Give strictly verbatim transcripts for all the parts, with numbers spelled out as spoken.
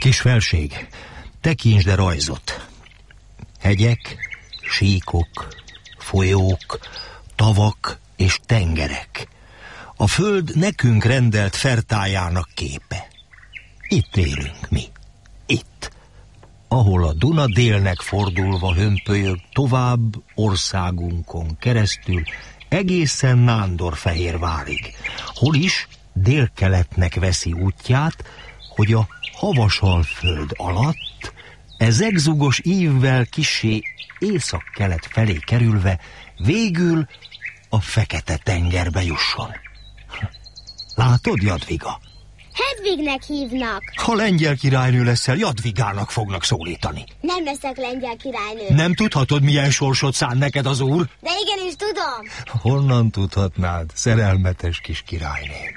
Kis felség, tekintsd de rajzot. Hegyek, síkok, folyók, tavak és tengerek. A föld nekünk rendelt fertájának képe. Itt élünk mi. Itt. Ahol a Duna délnek fordulva hömpölyög tovább országunkon keresztül egészen Nándorfehérvárig. Hol is délkeletnek veszi útját, hogy a Havasalföld alatt ezekzugos ívvel kissé északkelet felé kerülve végül a Fekete-tengerbe jusson. Látod, Jadviga? Hedvignek hívnak. Ha lengyel királynő leszel, Jadvigának fognak szólítani. Nem leszek lengyel királynő. Nem tudhatod, milyen sorsot szán neked az úr? De igenis tudom. Honnan tudhatnád, szerelmetes kis királyném?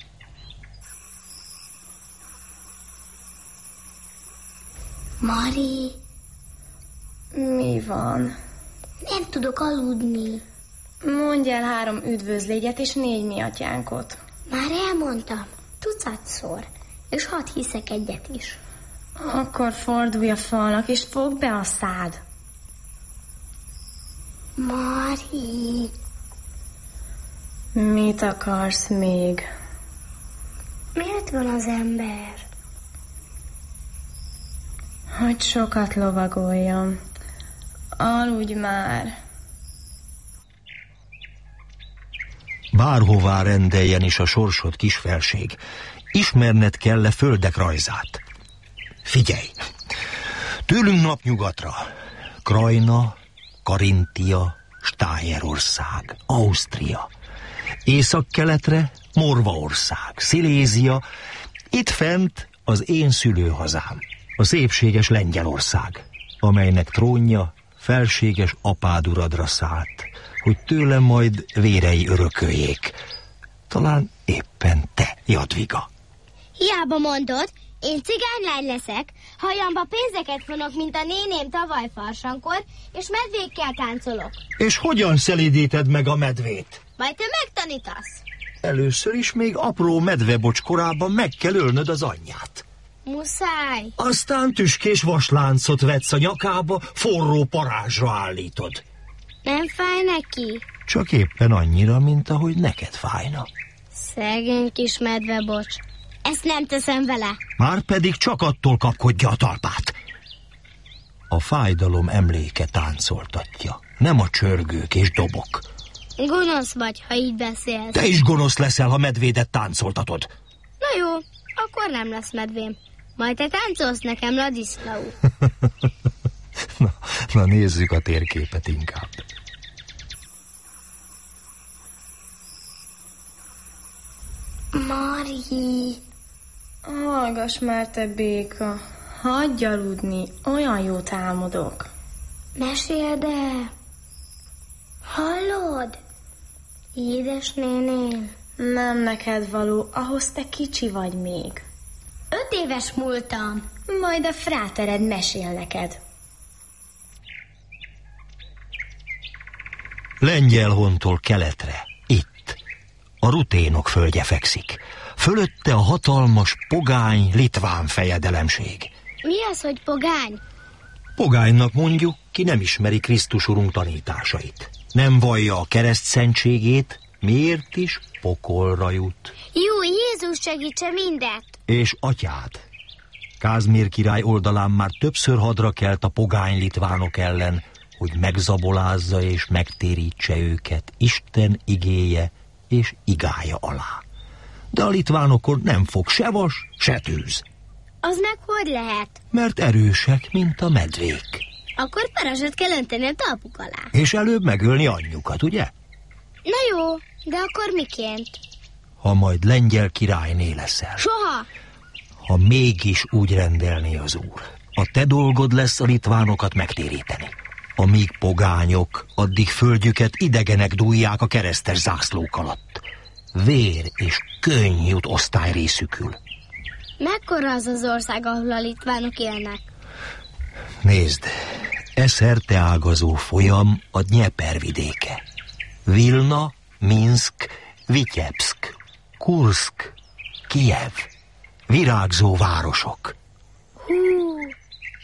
Mari. Mi van? Nem tudok aludni. Mondj el három üdvözlégyet és négy mi atyánkot. Már elmondtam. Tucatszor. És hadd hiszek egyet is. Akkor fordulj a falnak, és fogd be a szád. Mari. Mit akarsz még? Miért van az ember? Hogy sokat lovagoljam. Aludj már. Bárhová rendeljen is a sorsod, kis felség, ismerned kell a földek rajzát. Figyelj! Tőlünk napnyugatra Krajna, Karintia, Stájerország, Ausztria. Északkeletre Morvaország, Szilézia. Itt fent az én szülőhazám, a szépséges Lengyelország, amelynek trónja felséges apád uradra szállt, hogy tőlem majd vérei örököljék. Talán éppen te, Jadviga. Hiába mondod, én cigánylány leszek, hajamba pénzeket fonok, mint a néném tavaly farsankor, és medvékkel táncolok. És hogyan szelídíted meg a medvét? Majd te megtanítasz. Először is még apró medvebocs korában meg kell ölnöd az anyját. Muszáj. Aztán tüskés vasláncot vetsz a nyakába, forró parázsra állítod. Nem fáj neki? Csak éppen annyira, mint ahogy neked fájna. Szegény kis medvebocs. Ezt nem teszem vele. Márpedig csak attól kapkodja a talpát. A fájdalom emléke táncoltatja, nem a csörgők és dobok. Gonosz vagy, ha így beszélsz. Te is gonosz leszel, ha medvédet táncoltatod. Na jó, akkor nem lesz medvém. Majd te táncolsz nekem, Ladislau. na, na nézzük a térképet inkább. Mari. Hallgass már, te béka. Hagyj aludni, olyan jót álmodok. Meséld el. Hallod? Édes néném. Nem neked való, ahhoz te kicsi vagy még. Öt éves múltam. Majd a frátered mesél neked. Lengyelhontól keletre, itt, a ruténok földje fekszik. Fölötte a hatalmas pogány litván fejedelemség. Mi az, hogy pogány? Pogánynak mondjuk, ki nem ismeri Krisztus urunk tanításait. Nem vallja a keresztszentségét, miért is pokolra jut. Jó, Jézus segítse mindet. És atyád. Kázmér király oldalán már többször hadra kelt a pogány litvánok ellen, hogy megzabolázza és megtérítse őket Isten igéje és igája alá. De a litvánokon nem fog se vas, se tűz. Az meg hogy lehet? Mert erősek, mint a medvék. Akkor parazsot kell önteni a talpuk alá. És előbb megölni anyjukat, ugye? Na jó, de akkor miként? Ha majd lengyel királyné leszel. Soha! Ha mégis úgy rendelné az úr, a te dolgod lesz a litvánokat megtéríteni. Amíg pogányok, addig földjüket idegenek dúlják a keresztes zászlók alatt. Vér és könny jut osztályrészükül. Mekkora az az ország, ahol a litvánok élnek? Nézd, e szerte ágazó folyam a Dnyeper vidéke. Vilna, Minszk, Vityebszk, Kurszk, Kijev. Virágzó városok.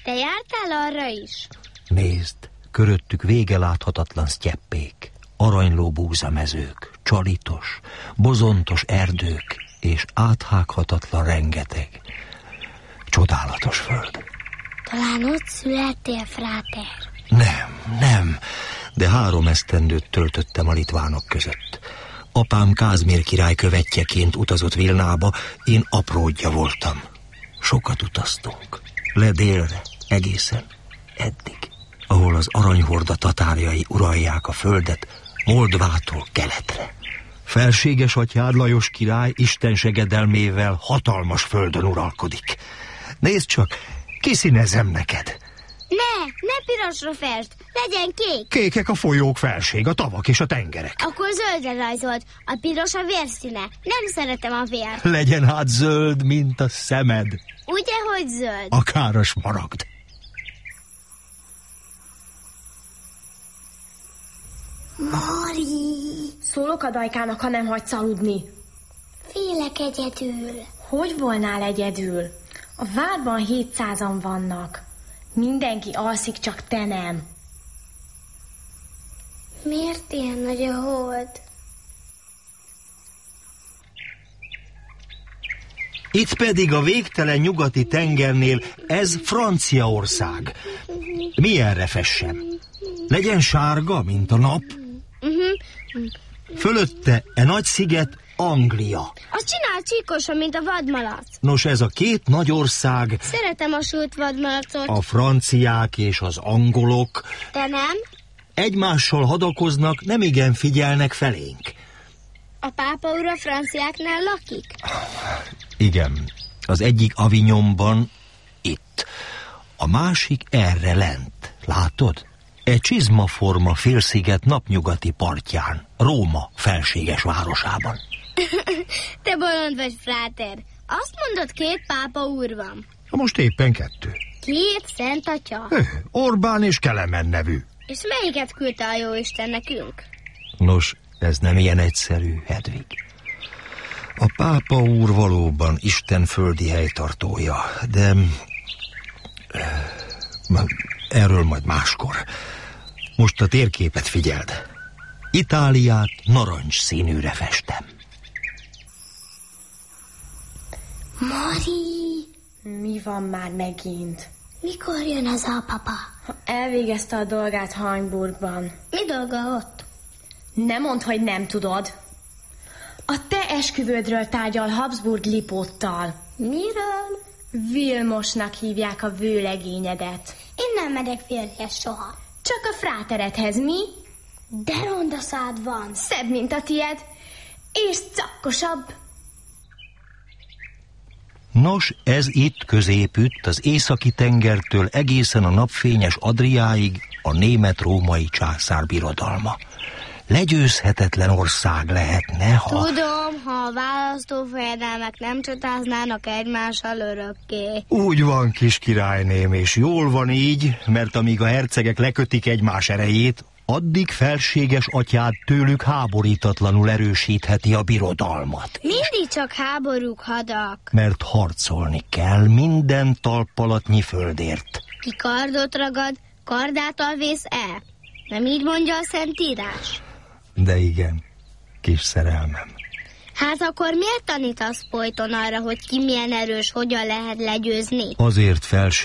Te jártál arra is? Nézd, köröttük vége láthatatlan sztyeppék, aranyló búzamezők, csalitos, bozontos erdők és áthághatatlan rengeteg. Csodálatos föld. Talán ott születtél, fráter? Nem, nem, de három esztendőt töltöttem a litvánok között. Apám Kázmér király követjeként utazott Vilnába, én apródja voltam. Sokat utaztunk, le délre, egészen eddig, ahol az aranyhorda tatárjai uralják a földet, Moldvától keletre. Felséges atyád Lajos király Isten segedelmével hatalmas földön uralkodik. Nézd csak, kiszínezem neked. Ne, ne pirosra fest, legyen kék. Kékek a folyók, felség, a tavak és a tengerek. Akkor zöldre rajzolt, a piros a vérszíne. Nem szeretem a vért. Legyen hát zöld, mint a szemed. Ugye, hogy zöld? Akár a smaragd. Mari! Szólok a Dajkának, ha nem hagysz aludni. Félek egyedül. Hogy volnál egyedül? A várban hétszázan vannak. Mindenki alszik, csak te nem. Miért ilyen nagy a hold? Itt pedig a végtelen nyugati tengernél ez Franciaország. Milyenre fessem? Legyen sárga, mint a nap? Fölötte e nagy sziget Anglia. Azt csinál csíkosan, mint a vadmalac. Nos, ez a két nagy ország, Szeretem a sült vadmalacot. a franciák és az angolok, Te nem? egymással hadakoznak, nem igen figyelnek felénk. A pápa úr a franciáknál lakik? Igen, az egyik Avignonban, itt, a másik erre lent, látod? Egy csizmaforma félsziget napnyugati partján, Róma felséges városában. Te bolond vagy, fráter. Azt mondod, két pápa úr van. Most éppen kettő. Két szent atya. Ö, Orbán és Kelemen nevű. És melyiket küldte a jóisten nekünk? Nos, ez nem ilyen egyszerű, Hedvig. A pápa úr valóban Isten földi helytartója, de erről majd máskor. Most a térképet figyeld. Itáliát narancs színűre festem. Mari, Mi van már megint? mikor jön az apapa? Elvégezte a dolgát Hamburgban. Mi dolga ott? Ne mondd, hogy nem tudod. A te esküvődről tárgyal Habsburg Lipóttal. Miről? Vilmosnak hívják a vőlegényedet. Én nem megyek férjhez soha. Csak a fráteredhez, mi? De ronda szád van. Szebb, mint a tied, és cakkosabb. Nos, ez itt középütt, az északi tengertől egészen a napfényes Adriáig a német-római császár birodalma. Legyőzhetetlen ország lehetne, ha... Tudom, ha a választófejedelmek nem csatáznának egymással örökké. Úgy van, kis királyném, és jól van így, mert amíg a hercegek lekötik egymás erejét, addig felséges atyád tőlük háborítatlanul erősítheti a birodalmat. Mindig csak háborúk, hadak. Mert harcolni kell minden talpalatnyi földért. Ki kardot ragad, kardától vész el. Nem így mondja a Szentírás? De igen, kis szerelmem. Hát akkor miért tanítasz folyton arra, hogy ki milyen erős, hogyan lehet legyőzni? Azért felség